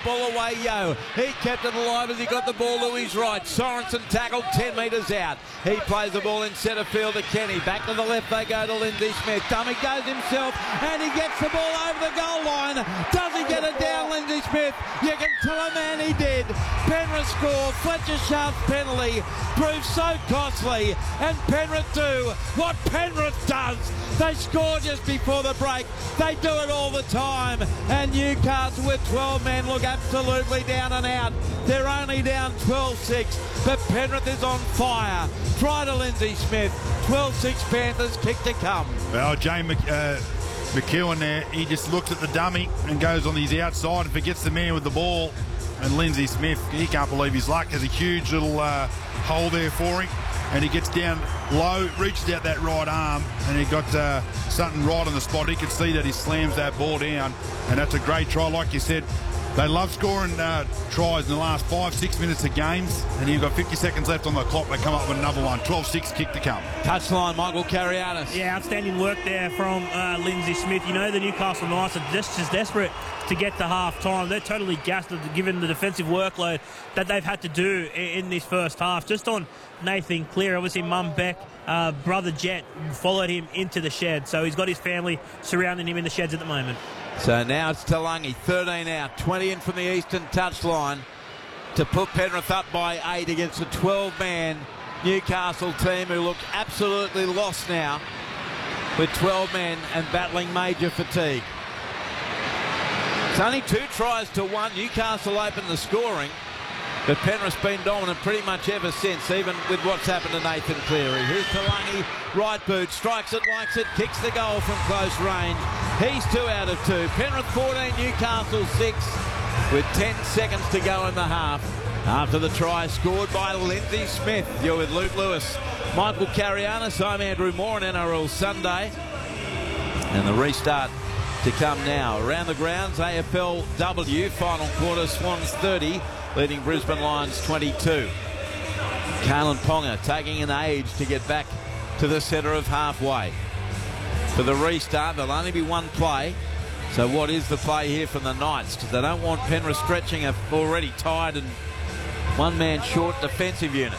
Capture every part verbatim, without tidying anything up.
football away, Yo. He kept it alive as he got the ball to his right. Sorensen tackled ten metres out. He plays the ball in centre field to Kenny. Back to the left they go to Lindsay Smith. Dummy goes himself and he gets the ball over the goal line. Does he get it down, Lindsay Smith? You can tell a man he did. Penrith score. Fletcher Sharp's penalty proves so costly. And Penrith do what Penrith does. They score just before the break. They do it all the time. And Newcastle with twelve men look absolutely down and out. They're only down twelve six. But Penrith is on fire. Try to Lindsay Smith. twelve six Panthers, kick to come. Well, Jane Mc, uh, McEwen there, he just looks at the dummy and goes on his outside and forgets the man with the ball. And Lindsay Smith, he can't believe his luck. There's a huge little uh, hole there for him. And he gets down low, reaches out that right arm, and he got uh, something right on the spot. He could see that he slams that ball down, and that's a great try. Like you said, they love scoring uh, tries in the last five, six minutes of games, and you've got fifty seconds left on the clock. They come up with another one. twelve six kick to come. Touchline, Michael Carianis. Yeah, outstanding work there from uh, Lindsay Smith. You know, the Newcastle Knights are just as desperate to get to half-time. They're totally gassed given the defensive workload that they've had to do in, in this first half. Just on Nathan Cleary, obviously Mum Beck, uh, brother Jet followed him into the shed. So he's got his family surrounding him in the sheds at the moment. So now it's Talangi, thirteen out, twenty in from the eastern touchline to put Penrith up by eight against a twelve man Newcastle team who look absolutely lost now with twelve men and battling major fatigue. It's only two tries to one. Newcastle opened the scoring, but Penrith's been dominant pretty much ever since, even with what's happened to Nathan Cleary. Here's Talangi, right boot, strikes it, likes it, kicks the goal from close range. He's two out of two. Penrith fourteen, Newcastle six, with ten seconds to go in the half. After the try scored by Lindsay Smith. You're with Luke Lewis, Michael Carianis. I'm Andrew Moore on N R L Sunday. And the restart to come now. Around the grounds, A F L W, final quarter, Swans thirty, leading Brisbane Lions twenty-two. Kalen Ponga taking an age to get back to the centre of halfway. For the restart, there'll only be one play. So what is the play here from the Knights? Because they don't want Penrith stretching a already tired and one-man short defensive unit.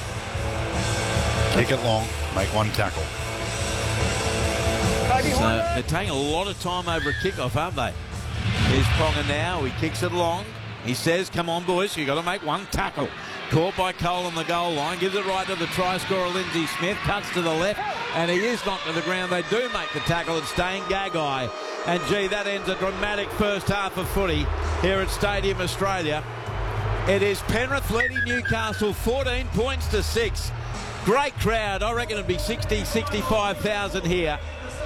Kick it long, make one tackle. So they're taking a lot of time over a kickoff, aren't they? Here's Ponga now. He kicks it along. He says, come on, boys, you've got to make one tackle. Caught by Cole on the goal line. Gives it right to the try scorer, Lindsay Smith. Cuts to the left, and he is knocked to the ground. They do make the tackle. It's Dane Gagai. And, gee, that ends a dramatic first half of footy here at Stadium Australia. It is Penrith leading Newcastle fourteen points to six. Great crowd. I reckon it'd be sixty, sixty-five thousand here.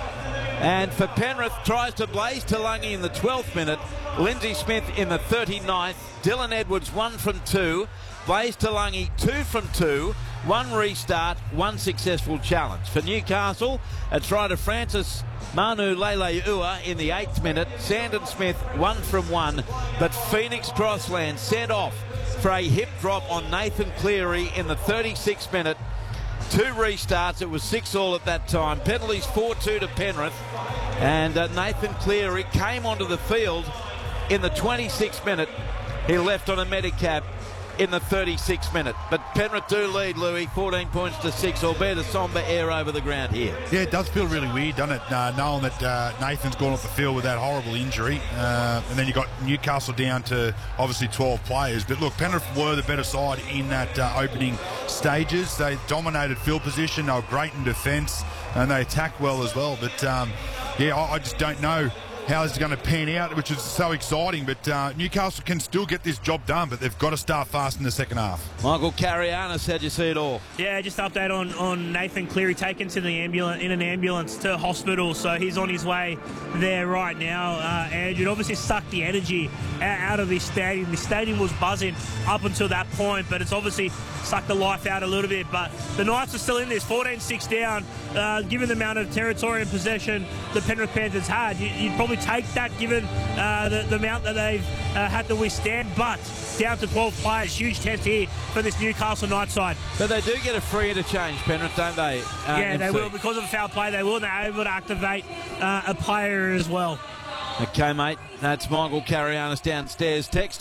And for Penrith, tries to Blaze Talangi in the twelfth minute. Lindsay Smith in the thirty-ninth. Dylan Edwards, one from two. Blaze Talangi, two from two. One restart, one successful challenge. For Newcastle, a try to Francis Manu Leleua in the eighth minute. Sandon Smith, one from one. But Phoenix Crossland sent off for a hip drop on Nathan Cleary in the thirty-sixth minute. Two restarts. It was six all at that time. Penalties four two to Penrith. And uh, Nathan Cleary came onto the field in the twenty-sixth minute. He left on a Medicab in the thirty-sixth minute. But Penrith do lead, Louis, fourteen points to six, albeit a sombre air over the ground here. Yeah, it does feel really weird, doesn't it, uh, knowing that uh, Nathan's gone off the field with that horrible injury. Uh, and then you got Newcastle down to obviously twelve players. But look, Penrith were the better side in that uh, opening stages. They dominated field position. They were great in defence, and they attacked well as well. But um, yeah, I, I just don't know how this is going to pan out, which is so exciting. But uh, Newcastle can still get this job done, but they've got to start fast in the second half. Michael Carianis, how'd you see it all? Yeah, just update on, on Nathan Cleary taken to the ambulance in an ambulance to hospital. So he's on his way there right now. Uh, Andrew, it obviously sucked the energy out of this stadium. The stadium was buzzing up until that point, but it's obviously sucked the life out a little bit. But the Knights are still in this, fourteen six down. Uh, given the amount of territory and possession the Penrith Panthers had, you, you'd probably take that given uh, the, the amount that they've uh, had to withstand. But down to twelve players, huge test here for this Newcastle Knights side. But they do get a free interchange, Penrith, don't they? Uh, yeah, they M C? will, because of the foul play. They will. They're able to activate uh, a player as well. Okay, mate. That's Michael Carianis downstairs. Text